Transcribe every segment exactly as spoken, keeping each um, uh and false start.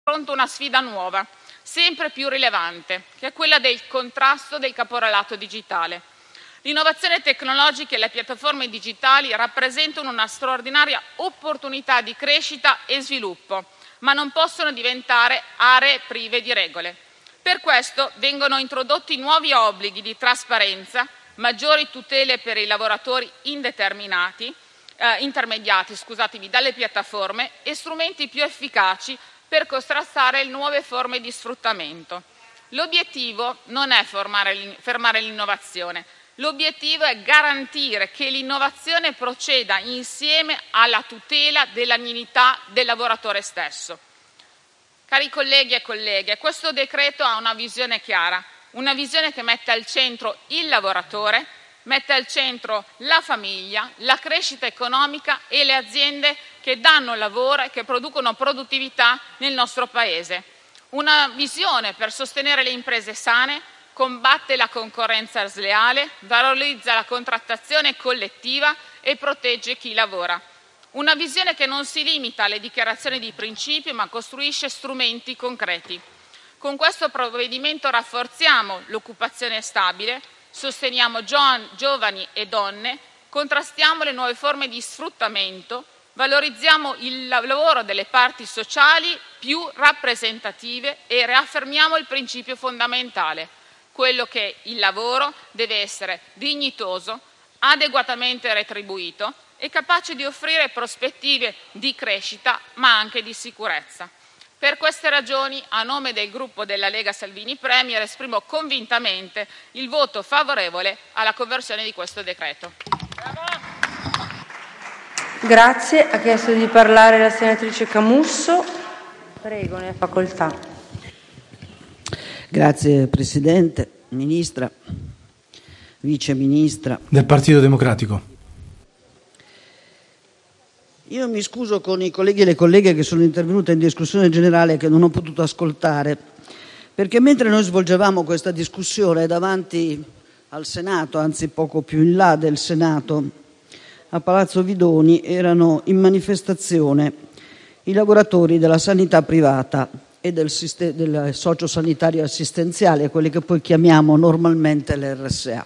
fronte a una sfida nuova, sempre più rilevante, che è quella del contrasto del caporalato digitale. L'innovazione tecnologica e le piattaforme digitali rappresentano una straordinaria opportunità di crescita e sviluppo, ma non possono diventare aree prive di regole. Per questo vengono introdotti nuovi obblighi di trasparenza, maggiori tutele per i lavoratori indeterminati, eh, intermediati scusatemi, dalle piattaforme e strumenti più efficaci per contrastare le nuove forme di sfruttamento. L'obiettivo non è fermare l'innovazione, l'obiettivo è garantire che l'innovazione proceda insieme alla tutela della dignità del lavoratore stesso. Cari colleghi e colleghe, questo decreto ha una visione chiara, una visione che mette al centro il lavoratore, mette al centro la famiglia, la crescita economica e le aziende che danno lavoro e che producono produttività nel nostro Paese. Una visione per sostenere le imprese sane, combatte la concorrenza sleale, valorizza la contrattazione collettiva e protegge chi lavora. Una visione che non si limita alle dichiarazioni di principio, ma costruisce strumenti concreti. Con questo provvedimento rafforziamo l'occupazione stabile, sosteniamo giovani e donne, contrastiamo le nuove forme di sfruttamento, valorizziamo il lavoro delle parti sociali più rappresentative e riaffermiamo il principio fondamentale, quello che il lavoro deve essere dignitoso, adeguatamente retribuito e capace di offrire prospettive di crescita ma anche di sicurezza. Per queste ragioni, a nome del gruppo della Lega Salvini Premier, esprimo convintamente il voto favorevole alla conversione di questo decreto. Grazie. Ha chiesto di parlare la senatrice Camusso. Prego, ne ha facoltà. Grazie Presidente, Ministra, Vice Ministra. Del Partito Democratico. Io mi scuso con i colleghi e le colleghe che sono intervenute in discussione generale e che non ho potuto ascoltare, perché mentre noi svolgevamo questa discussione davanti al Senato, anzi poco più in là del Senato, a Palazzo Vidoni, erano in manifestazione i lavoratori della sanità privata e del, sistema, del sociosanitario assistenziale, quelli che poi chiamiamo normalmente l'R S A.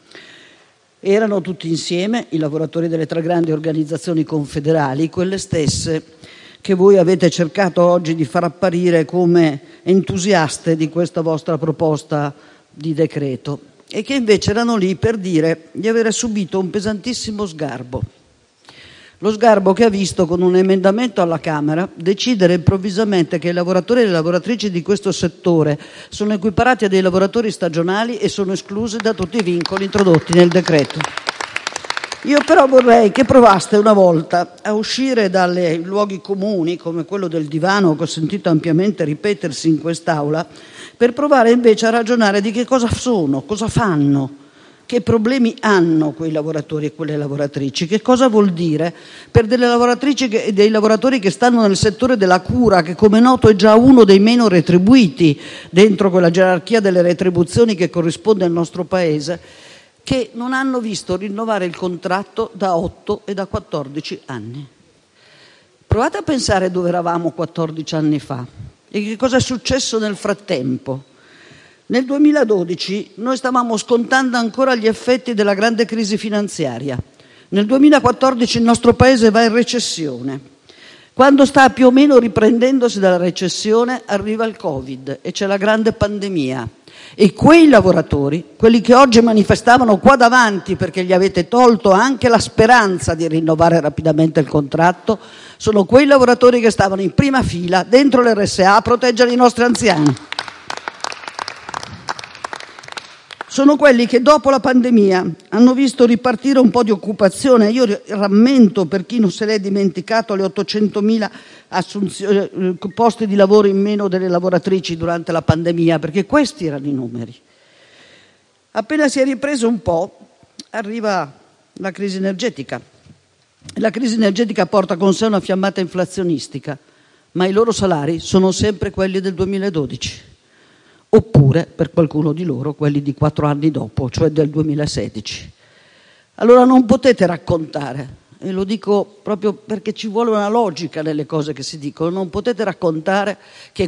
Erano tutti insieme i lavoratori delle tre grandi organizzazioni confederali, quelle stesse che voi avete cercato oggi di far apparire come entusiaste di questa vostra proposta di decreto e che invece erano lì per dire di avere subito un pesantissimo sgarbo. Lo sgarbo che ha visto con un emendamento alla Camera decidere improvvisamente che i lavoratori e le lavoratrici di questo settore sono equiparati a dei lavoratori stagionali e sono esclusi da tutti i vincoli introdotti nel decreto. Io però vorrei che provaste una volta a uscire dai luoghi comuni come quello del divano che ho sentito ampiamente ripetersi in quest'Aula per provare invece a ragionare di che cosa sono, cosa fanno, che problemi hanno quei lavoratori e quelle lavoratrici, che cosa vuol dire per delle lavoratrici e dei lavoratori che stanno nel settore della cura, che come noto è già uno dei meno retribuiti dentro quella gerarchia delle retribuzioni che corrisponde al nostro Paese, che non hanno visto rinnovare il contratto da otto e da quattordici anni. Provate a pensare dove eravamo quattordici anni fa e che cosa è successo nel frattempo. Nel duemiladodici noi stavamo scontando ancora gli effetti della grande crisi finanziaria. Nel duemilaquattordici il nostro Paese va in recessione. Quando sta più o meno riprendendosi dalla recessione arriva il Covid e c'è la grande pandemia. E quei lavoratori, quelli che oggi manifestavano qua davanti perché gli avete tolto anche la speranza di rinnovare rapidamente il contratto, sono quei lavoratori che stavano in prima fila dentro l'R S A a proteggere i nostri anziani. Sono quelli che dopo la pandemia hanno visto ripartire un po' di occupazione. Io rammento, per chi non se l'è dimenticato, le ottocentomila assunzioni, posti di lavoro in meno delle lavoratrici durante la pandemia, perché questi erano i numeri. Appena si è ripreso un po', arriva la crisi energetica. La crisi energetica porta con sé una fiammata inflazionistica, ma i loro salari sono sempre quelli del duemiladodici. Oppure, per qualcuno di loro, quelli di quattro anni dopo, cioè del duemilasedici. Allora non potete raccontare e lo dico proprio perché ci vuole una logica nelle cose che si dicono. Non potete raccontare che